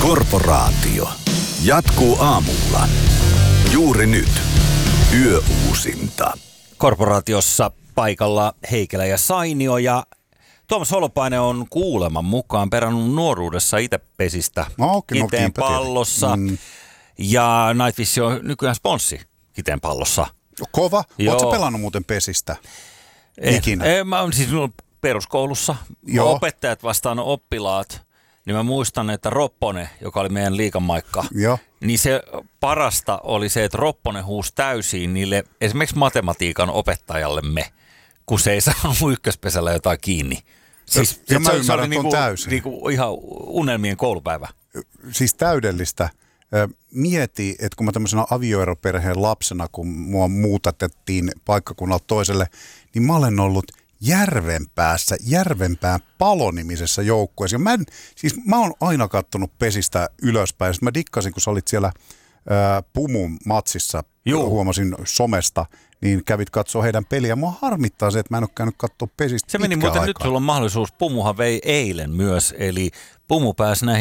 Korporaatio jatkuu aamulla. Juuri nyt. Yöuusinta. Korporaatiossa paikalla Heikelä ja Sainio ja Tuomas Holopainen on kuuleman mukaan perannut nuoruudessa itse pesistä Kiteen pallossa. Ja Nightwish on nykyään sponssi Kiteen pallossa. Kova. Oletko pelannut muuten pesistä? Ikinä? Mä oon siis peruskoulussa. Joo. Opettajat vastaan oppilaat. Niin mä muistan, että Ropponen, joka oli meidän liigamaikka, niin se parasta oli se, että Ropponen huusi täysiin niille esimerkiksi matematiikan opettajallemme, kun se ei saanut ykköspesällä jotain kiinni. Siis, ja mä ymmärrän, se oli että on täysin. Niinku ihan unelmien koulupäivä. Siis täydellistä. Mieti, että kun mä tämmöisenä avioeroperheen lapsena, kun mua muutatettiin paikkakunnalta toiselle, niin mä olen ollut Järvenpään Palo-nimisessä joukkueessa. Mä oon aina kattonut pesistä ylöspäin. Sitten mä dikkasin, kun sä olit siellä Pumun matsissa, huomasin somesta, niin kävit katsoa heidän peliä. Mua harmittaa se, että mä en ole käynyt katsoa pesistä se meni muuten aikaa. Nyt sulla on mahdollisuus. Pumuhan vei eilen myös, eli Pumu pääsi näihin